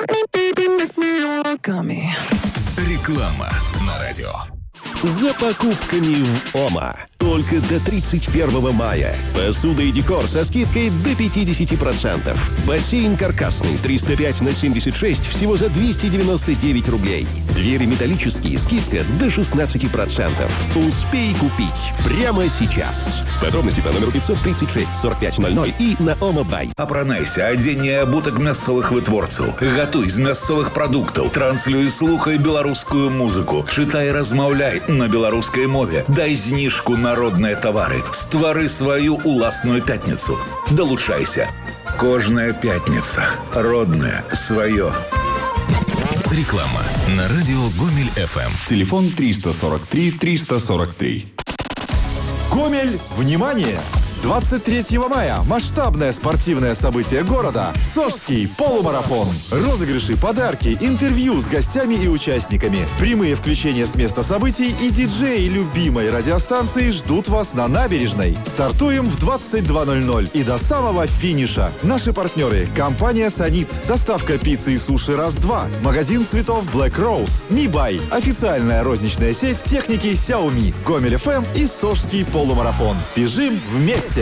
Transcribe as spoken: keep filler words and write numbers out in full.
Реклама на радио. За покупками в ОМА. Только до тридцать первого мая. Посуда и декор со скидкой до пятьдесят процентов. Бассейн каркасный триста пять на семьдесят шесть всего за двести девяносто девять рублей. Двери металлические, скидка до шестнадцать процентов. Успей купить прямо сейчас. Подробности по номеру пятьсот тридцать шесть сорок пять ноль ноль і на ОМАБай. Апранайся, адзенне абутак мясцовых вытворцаў. Гатуй з мясцовых прадуктаў. Транслюй, слухай беларускую музыку. Чытай, размаўляй на беларускай мове. Дай зніжку на родныя тавары. Ствары сваю уласную пятніцу. Далучайся. Кожная пятница. Родная. Свое. Реклама на радио Гомель эф эм. Телефон триста сорок три триста сорок три. Гомель, внимание! двадцать третьего мая масштабное спортивное событие города – Сожский полумарафон. Розыгрыши, подарки, интервью с гостями и участниками, прямые включения с места событий и диджеи любимой радиостанции ждут вас на набережной. Стартуем в двадцать два ноль ноль и до самого финиша. Наши партнеры – компания «Санит», доставка пиццы и суши «Раз-два», магазин цветов «Black Rose», Мибай, официальная розничная сеть техники Xiaomi, Гомель эф эм и Сожский полумарафон. Бежим вместе!